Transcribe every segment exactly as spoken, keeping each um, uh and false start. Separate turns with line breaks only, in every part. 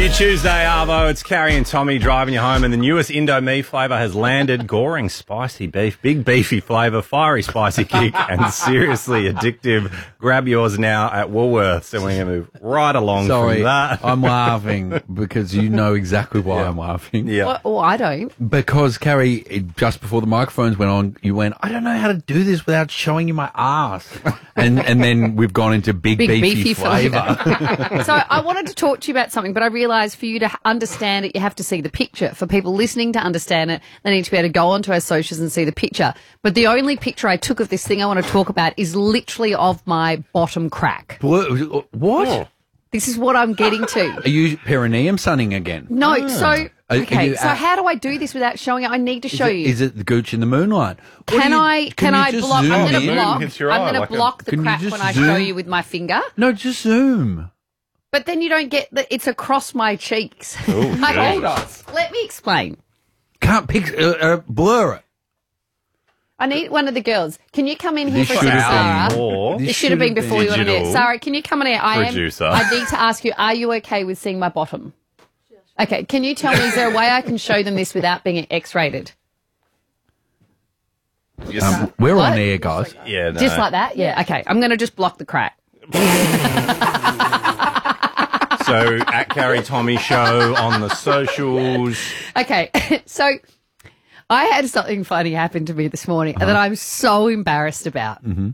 Happy Tuesday, Arvo. It's Carrie and Tommy driving you home, and the newest Indomie flavour has landed. Goring spicy beef, big beefy flavour, fiery spicy kick, and seriously addictive. Grab yours now at Woolworths, and we're going to move right along
Sorry,
from that.
I'm laughing because you know exactly why
Yeah.
I'm laughing.
Yeah.
Well, well, I don't.
Because, Carrie, it- just before the microphones went on, you went, I don't know how to do this without showing you my ass. and and then we've gone into big,
Big
beefy,
beefy
flavour.
So I wanted to talk to you about something, but I realised for you to understand it, you have to see the picture. For people listening to understand it, they need to be able to go onto our socials and see the picture. But the only picture I took of this thing I want to talk about is literally of my bottom crack.
What? what?
This is what I'm getting to.
Are you perineum sunning again?
No, so
Are- are
okay.
you
So
at-
how do I do this without showing it? I need to show
is it,
you.
Is it the gooch in the moonlight? What
Can
do you-
I? Can,
you
I
just
block?
zoom
I'm going
in?
to block.
hits your
I'm
eye
going
like
to
a-
block the
Can you
crack
just
when I
zoom?
show you with my finger.
No, just zoom.
But then you don't get the. It's across my cheeks. Like,
geez.
hold on. Let me explain.
Can't pick, uh, uh, blur it.
I need one of the girls. Can you come in here
This
for a
should
second,
have
Sarah?
been
Or
It should have been before we went on air.
digital
Sarah, can you come on air? I
producer.
am. I need to ask you: are you okay with seeing my bottom? Okay. Can you tell me? Is there a way I can show them this without being X-rated?
Um, we're
What?
on air, guys.
yeah, no.
Just like that? Yeah. Okay. I'm going to just block the crack.
So at Carrie Tommy Show on the socials.
Okay. So I had something funny happen to me this morning that I'm so embarrassed about. Mm-hmm.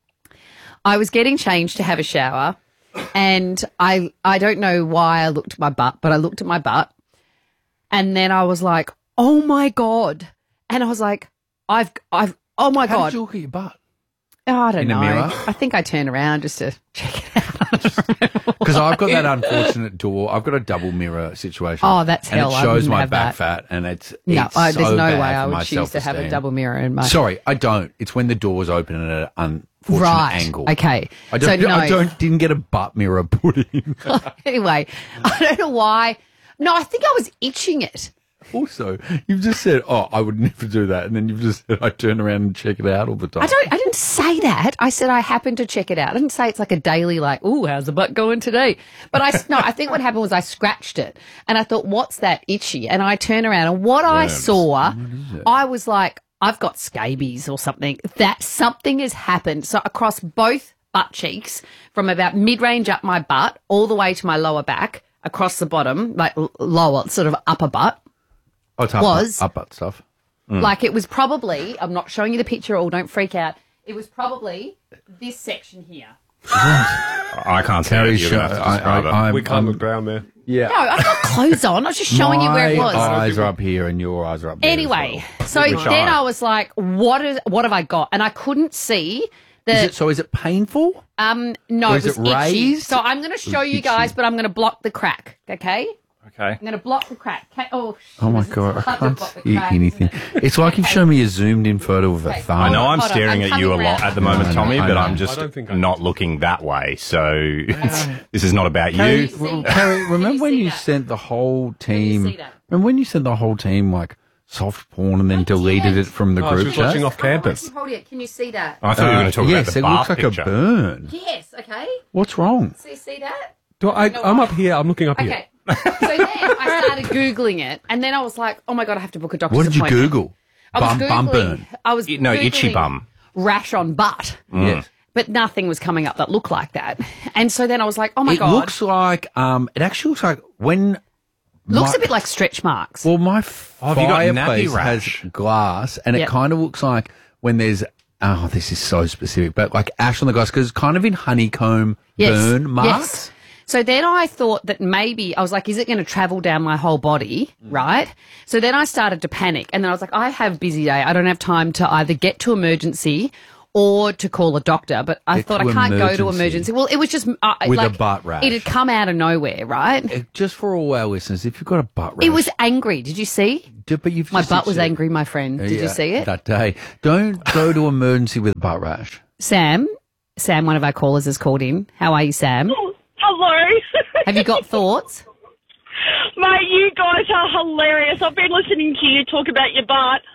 I was getting changed to have a shower, and I I don't know why I looked at my butt, but I looked at my butt, and then I was like, "Oh my god!" And I was like, "I've I've oh my
How
god!"
did you look at your butt?
Oh, I don't
In the
know.
mirror?
I think I turned around just to check it out.
Because I've got that unfortunate door. I've got a double mirror situation.
Oh, that's
and
hell.
it
I
shows
wouldn't
my
have
back
that.
fat, and it's
No,
it's
I, there's
so
no
bad
way I
for
would
my
choose to have a
self-esteem.
double mirror in my.
Sorry, I don't. It's when the door's open at an unfortunate
Right.
angle.
Okay.
I don't.
So, no.
I don't. Didn't get a butt mirror put in.
Anyway, I don't know why. No, I think I was itching it.
Also, you've just said, "Oh, I would never do that," and then you've just said, "I turn around and check it out all the time."
I don't. I didn't say that. I said I happened to check it out. I didn't say it's like a daily, like, "Ooh, how's the butt going today?" But I no. I think what happened was I scratched it, and I thought, "What's that itchy?" And I turned around, and what I saw, I was like, "I've got scabies or something." That something has happened. So across both butt cheeks, from about mid-range up my butt all the way to my lower back, across the bottom, like l- lower, sort of upper butt.
Oh, it's up,
was-
up, butt stuff.
Like it was probably, I'm not showing you the picture all, don't freak out. It was probably this section here.
I can't see it.
Carrie's
You're
show.
gonna have to
I,
describe it.
I, I'm,
We can't
I'm-
look down there.
Yeah.
No, I've got clothes on. I was just showing you where it
My
was.
eyes are up here, and your eyes are up there. as
Anyway,
well.
so
Which
then
eye?
I was like, what is, what have I got? And I couldn't see the,
Is it, so is it painful?
um, no,
or
it
is
was
it
itchy.
raised?
So I'm going to show you
itchy.
guys, but I'm going to block the crack, okay?
Okay.
I'm going to block the crack. Okay. Oh,
Oh my
shit,
god,
it's
I
hard to
can't
block the
see
crack,
anything.
isn't it?
It's like you've shown me a zoomed in photo of a
Okay.
thumb.
I know
Hold on,
I'm
hold on,
staring
I'm
at you a
coming
lot
round.
at the moment,
I know,
Tommy,
I
but
know.
I'm just
I don't think I
not looking that way. So it's, this is not about
Carrie,
you.
see that?
Carrie,
Can
remember
you
when
see
you
that?
sent the whole team?
see that?
Remember when you sent the whole team like soft porn and then deleted
did.
it from the
Oh, she
group
was
chat?
watching off campus.
Hold it. Can you see that?
I thought you were going to talk
Uh, yes,
about the
it
bath
looks like
picture.
a burn.
Yes, okay.
What's wrong?
So you see that?
Do I, I'm up here. I'm looking up here.
Okay. So then I started Googling it, and then I was like, oh my God, I have to book a doctor's
What did you
appointment.
Google?
I was
Bum,
Googling,
bum burn.
I was
No, itchy
Googling
bum.
rash on butt,
Yes.
but nothing was coming up that looked like that. And so then I was like, oh my
It
God.
looks like um. It actually looks like when.
Looks
my-
a bit like stretch marks.
Well, my
Oh, have you got
fireplace
nappy rash?
has glass, and
Yep.
it kind of looks like when there's. Oh, this is so specific, but like ash on the glass because it's kind of in honeycomb
Yes.
burn marks.
Yes. So then I thought that maybe I was like, is it going to travel down my whole body? Right. So then I started to panic, and then I was like, I have a busy day. I don't have time to either get to emergency or to call a doctor. But I
Get
thought
to
I can't go to
emergency.
emergency. Well, it was just uh,
With a
like,
butt rash.
It had come out of nowhere, right?
It- just for all our listeners, if you've got a butt rash,
It was angry. Did you see?
D- but you've
My
just
butt was
said-
angry, my friend. Did
Yeah,
you see it?
that day? Don't go to emergency with a butt rash.
Sam, Sam, one of our callers has called in. How are you, Sam?
Hello.
Have you got thoughts?
Mate, you guys are hilarious. I've been listening to you talk about your butt.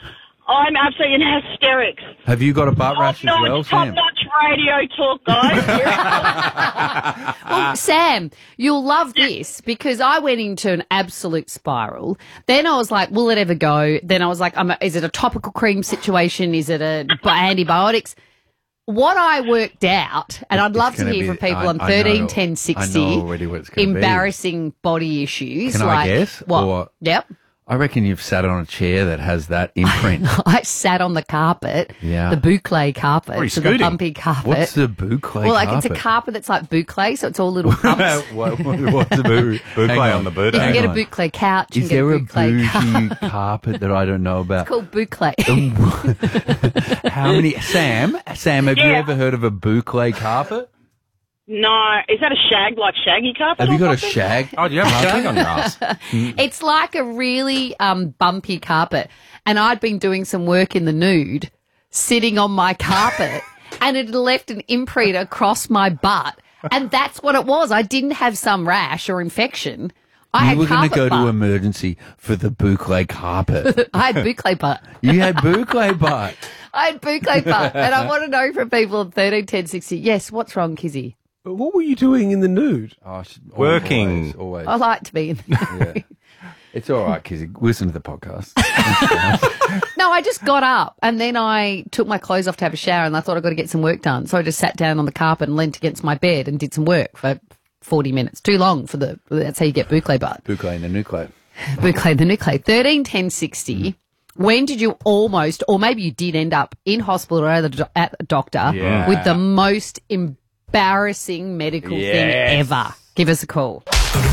I'm absolutely in hysterics.
Have you got a butt rash as
Top
well,
notch,
Sam?
top-notch radio talk, guys.
Well, Sam, you'll love this because I went into an absolute spiral. Then I was like, will it ever go? Then I was like, um, is it a topical cream situation? Is it a b- antibiotics? What I worked out, and I'd
It's
love to
gonna
hear
be-
from people
I-
on
I
thirteen
know-
ten sixty.
I know already what it's gonna be.
embarrassing body issues.
Can I
like,
guess?
What?
Or-
Yep.
I reckon you've sat on a chair that has that imprint.
I sat on the carpet,
Yeah.
the boucle carpet,
What are you
so the
scooting?
bumpy carpet.
What's the boucle
well, like
carpet?
it's a carpet that's like boucle, so it's all little bumps.
what, what, what's a bou-
Boucle
hang
on the boot.
You can
Hang
get a
on.
boucle couch.
Is
you
there a
can get a boucle
bougie carpet that I don't know about?
It's called boucle.
How many? Sam, Sam, have you
Yeah.
ever heard of a boucle carpet?
No, is that a shag, like shaggy carpet?
Have you
or
got a
something?
shag?
Oh, do you have a shag on your ass?
It's like a really um, bumpy carpet. And I'd been doing some work in the nude, sitting on my carpet, and it had left an imprint across my butt. And that's what it was. I didn't have some rash or infection. I
You
had
were going to
carpet
go
butt.
to emergency for the boucle carpet.
I had boucle butt.
You had boucle butt.
I had boucle butt. And I want to know from people on thirteen ten sixty. Yes, what's wrong, Kizzy?
But what were you doing in the nude?
Oh, sh-
Working.
Always. always.
I like to be in the
Yeah. It's all right, Kizzy. Listen to the podcast.
No, I just got up and then I took my clothes off to have a shower and I thought I'd got to get some work done. So I just sat down on the carpet and leant against my bed and did some work for forty minutes. Too long for the, that's how you get boucle butt.
Boucle and the nuclear.
Boucle, the nuclear. thirteen ten sixty. When did you almost, or maybe you did end up in hospital or at the, do- at the doctor
Yeah.
with the most embarrassing medical thing
Yes.
ever? Give us a call.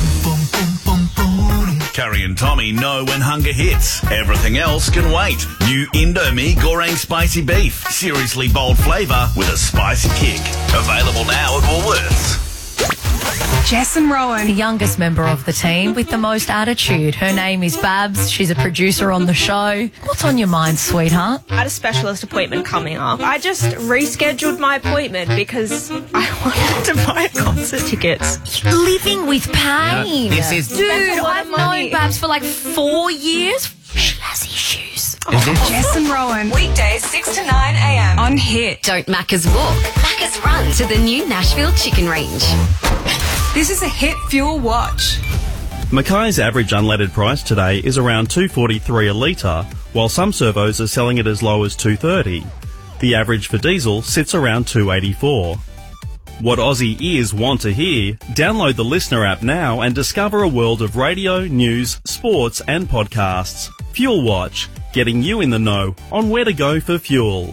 Carrie and Tommy know when hunger hits. Everything else can wait. New Indomie Goreng Spicy Beef. Seriously bold flavour with a spicy kick. Available now at Woolworths.
Jess and Rowan.
The youngest member of the team with the most attitude. Her name is Babs. She's a producer on the show. What's on your mind, sweetheart?
I had a specialist appointment coming up. I just rescheduled my appointment because I wanted to buy concert tickets.
Living with pain.
This is-
Dude,
That's a lot
I've
of money.
known Babs for like four years. She has issues.
Jess and Rowan. Weekdays six to nine a.m. on Hit.
Don't Macca's walk, Macca's run to the new Nashville Chicken Range.
This is a Hit Fuel Watch.
Mackay's average unleaded price today is around two dollars forty-three a litre, while some servos are selling it as low as two dollars thirty. The average for diesel sits around two dollars eighty-four. What Aussie ears want to hear? Download the Listener app now and discover a world of radio, news, sports and podcasts. Fuel Watch, getting you in the know on where to go for fuel.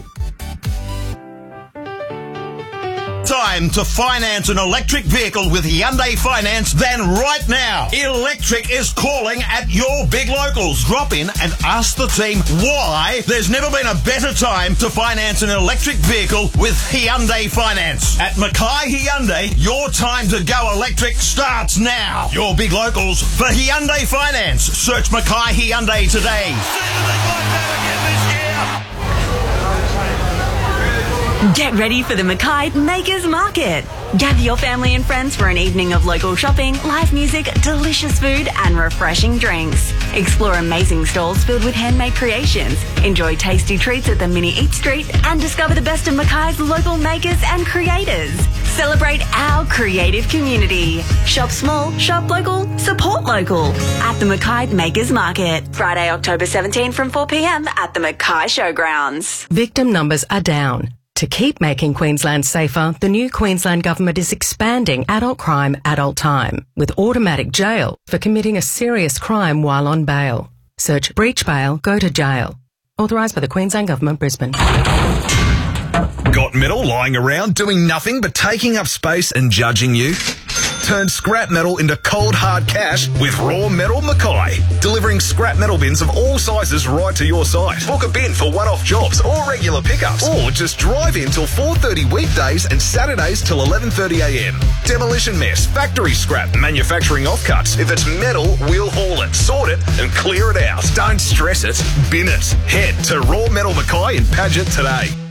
Time to finance an electric vehicle with Hyundai Finance then right now. Electric is calling at your big locals. Drop in and ask the team why there's never been a better time to finance an electric vehicle with Hyundai Finance. At Mackay Hyundai, your time to go electric starts now. Your big locals for Hyundai Finance. Search Mackay Hyundai today.
Get ready for the Mackay Makers Market. Gather your family and friends for an evening of local shopping, live music, delicious food and refreshing drinks. Explore amazing stalls filled with handmade creations. Enjoy tasty treats at the Mini Eat Street and discover the best of Mackay's local makers and creators. Celebrate our creative community. Shop small, shop local, support local. At the Mackay Makers Market. Friday, October seventeenth from four p.m. at the Mackay Showgrounds.
Victim numbers are down. To keep making Queensland safer, the new Queensland government is expanding adult crime, adult time, with automatic jail for committing a serious crime while on bail. Search breach bail, go to jail. Authorised by the Queensland Government, Brisbane.
Got metal lying around doing nothing but taking up space and judging you? Turn scrap metal into cold hard cash with Raw Metal Mackay. Delivering scrap metal bins of all sizes right to your site. Book a bin for one-off jobs or regular pickups. Or just drive in till four thirty weekdays and Saturdays till eleven thirty a.m. Demolition mess, factory scrap, manufacturing offcuts. If it's metal, we'll haul it, sort it and clear it out. Don't stress it, bin it. Head to Raw Metal Mackay in Paget today.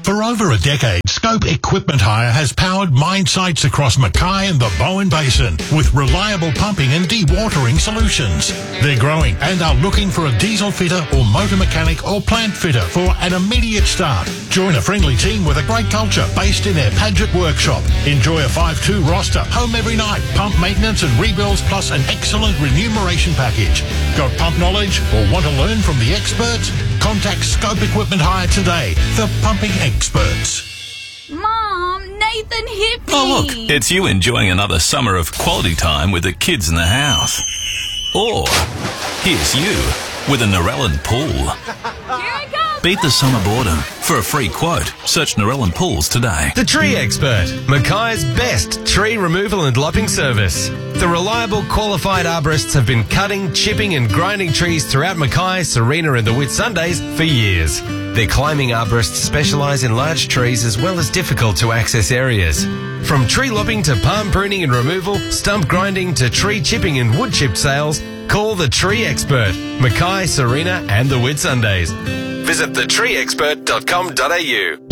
For over a decade, Scope Equipment Hire has powered mine sites across Mackay and the Bowen Basin with reliable pumping and dewatering solutions. They're growing and are looking for a diesel fitter or motor mechanic or plant fitter for an immediate start. Join a friendly team with a great culture based in their Paget workshop. Enjoy a five two roster, home every night, pump maintenance and rebuilds plus an excellent remuneration package. Got pump knowledge or want to learn from the experts? Contact Scope Equipment Hire today, the pumping experts.
Mom, Nathan hit me.
Oh, look, it's you enjoying another summer of quality time with the kids in the house. Or here's you with a Narellan pool.
Here I come.
Beat the summer boredom. For a free quote, search Narellan Pools today.
The Tree Expert, Mackay's best tree removal and lopping service. The reliable, qualified arborists have been cutting, chipping and grinding trees throughout Mackay, Serena and the Whitsundays for years. Their climbing arborists specialise in large trees as well as difficult to access areas. From tree lopping to palm pruning and removal, stump grinding to tree chipping and wood chip sales, call the Tree Expert, Mackay, Serena and the Whitsundays. Visit the tree expert dot com dot a u.